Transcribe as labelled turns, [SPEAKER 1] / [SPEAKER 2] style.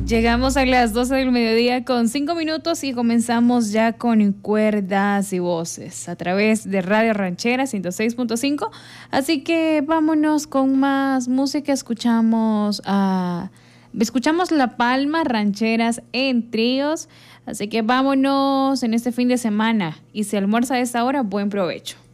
[SPEAKER 1] Llegamos a las 12 del mediodía con 5 minutos y comenzamos ya con Cuerdas y Voces a través de Radio Ranchera 106.5. Así que vámonos con más música. Escuchamos La Palma, rancheras en tríos. Así que vámonos en este fin de semana. Y si almuerza a esta hora, buen provecho.